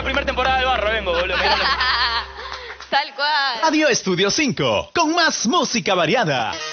la primera temporada de Barro, vengo, boludo. Tal cual. Radio Estudio 5, con más música variada.